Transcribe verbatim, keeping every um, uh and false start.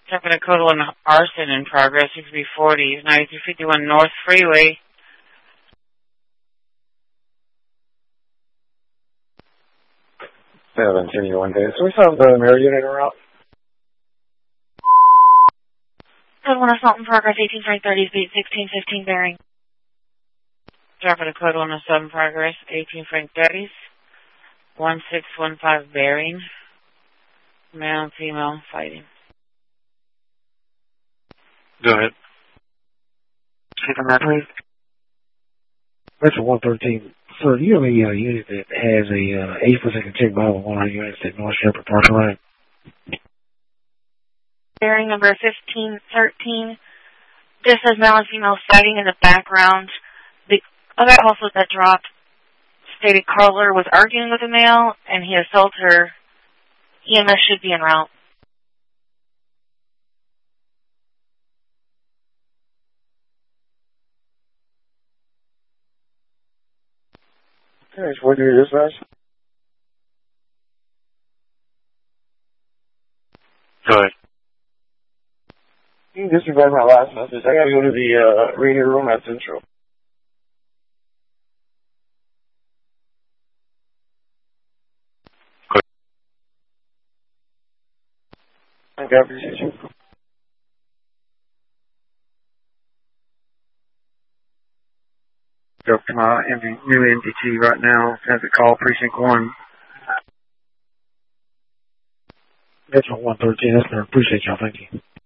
Traffic at Code one arson in progress, six B forty, ninety-three fifty-one North Freeway. seven seventy-one days. So we saw the mirror unit en route. Code one assault in progress, eighteen Frank thirty, beat sixteen fifteen bearing. Traffic at Code one oh seven progress, eighteen Frank thirty, one six one five bearing. Male and female fighting. Go ahead. Check on that, please. Metro one thirteen. Sir, do you have a uh, unit that has a uh, eight per second check by one hundred units at North Shepherd Parking Lot? Bearing number fifteen thirteen. This says male and female fighting in the background. The other also that dropped stated caller was arguing with a male and he assaulted her. E M S should be en route. Okay, so what do you dispatch? Go ahead. You can disregard my last message. I gotta go to the uh, reading room at Central. Good. Thank you, I appreciate you. Go to my M V, new M D T right now. Have it call precinct one. That's one thirteen. That's better. Appreciate y'all. Thank you.